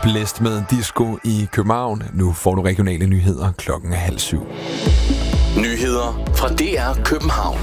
Blæst med disco i København. Nu får du regionale nyheder 6:30. Nyheder fra DR København.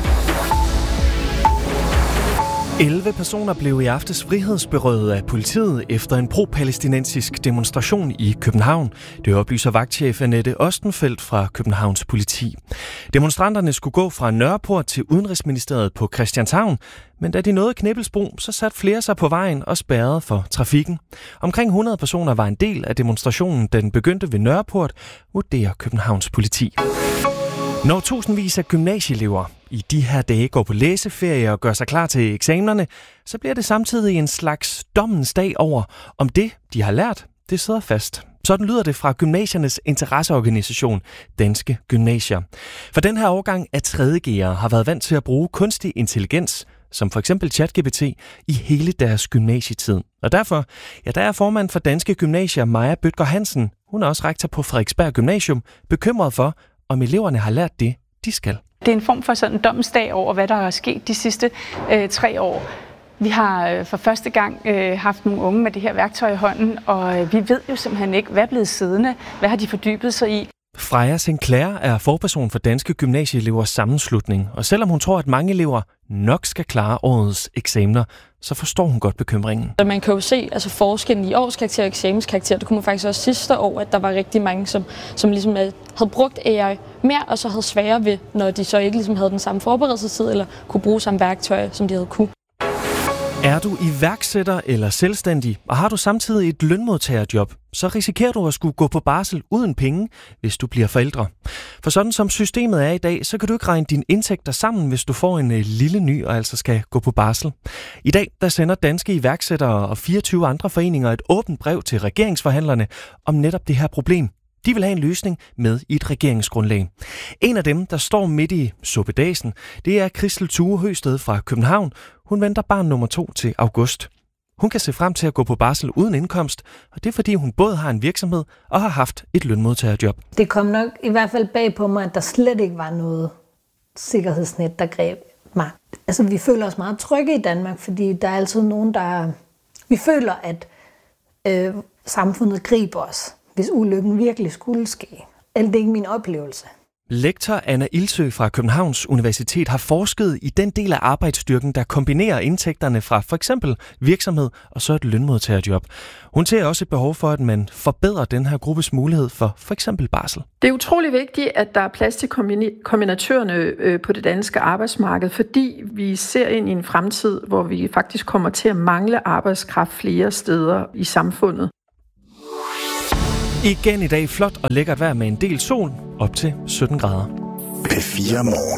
11 personer blev i aftes frihedsberøvet af politiet efter en pro-palæstinensisk demonstration i København. Det oplyser vagtchef Annette Ostenfeldt fra Københavns politi. Demonstranterne skulle gå fra Nørreport til Udenrigsministeriet på Christianshavn, men da de nåede Knippelsbro, så satte flere sig på vejen og spærrede for trafikken. Omkring 100 personer var en del af demonstrationen, da den begyndte ved Nørreport, vurderer Københavns politi. Når tusindvis af gymnasieelever i de her dage går på læseferie og gør sig klar til eksamenerne, så bliver det samtidig en slags dommens dag over, om det, de har lært, det sidder fast. Sådan lyder det fra gymnasiernes interesseorganisation, Danske Gymnasier. For den her årgang af 3.G'ere har været vant til at bruge kunstig intelligens, som for eksempel ChatGPT, i hele deres gymnasietid. Og derfor, der er formand for Danske Gymnasier, Maja Bødker Hansen, hun er også rektor på Frederiksberg Gymnasium, bekymret for, om eleverne har lært det, de skal. Det er en form for sådan en dommensdag over, hvad der er sket de sidste 3 år. Vi har for første gang haft nogle unge med det her værktøj i hånden, og vi ved jo simpelthen ikke, hvad er blevet siddende, hvad har de fordybet sig i. Freja Sinclair er forperson for Danske Gymnasieelevers sammenslutning, og selvom hun tror, at mange elever nok skal klare årets eksamener, så forstår hun godt bekymringen. Man kan jo se forskellen i årskarakter og eksamenskarakter. Det kunne man faktisk også sidste år, at der var rigtig mange, som ligesom havde brugt AI mere, og så havde sværere ved, når de så ikke ligesom havde den samme forberedelsestid, eller kunne bruge samme værktøj, som de havde kunne. Er du iværksætter eller selvstændig, og har du samtidig et lønmodtagerjob, så risikerer du at skulle gå på barsel uden penge, hvis du bliver forældre. For sådan som systemet er i dag, så kan du ikke regne dine indtægter sammen, hvis du får en lille ny og altså skal gå på barsel. I dag der sender danske iværksættere og 24 andre foreninger et åbent brev til regeringsforhandlerne om netop det her problem. De vil have en løsning med i et regeringsgrundlag. En af dem, der står midt i suppedasen, det er Christel Thue Høsted fra København. Hun venter barn nummer 2 til august. Hun kan se frem til at gå på barsel uden indkomst, og det er fordi hun både har en virksomhed og har haft et lønmodtagerjob. Det kom nok i hvert fald bag på mig, at der slet ikke var noget sikkerhedsnet, der greb mig. Altså vi føler os meget trygge i Danmark, fordi der er altid nogen, der... Vi føler, at samfundet griber os, hvis ulykken virkelig skulle ske. Eller det er ikke min oplevelse. Lektor Anna Ilsø fra Københavns Universitet har forsket i den del af arbejdsstyrken, der kombinerer indtægterne fra for eksempel virksomhed og så et lønmodtagerjob. Hun ser også et behov for, at man forbedrer den her gruppes mulighed for eksempel barsel. Det er utrolig vigtigt, at der er plads til kombinatørerne på det danske arbejdsmarked, fordi vi ser ind i en fremtid, hvor vi faktisk kommer til at mangle arbejdskraft flere steder i samfundet. Igen i dag flot og lækkert vejr med en del sol op til 17 grader. P4 Morgen.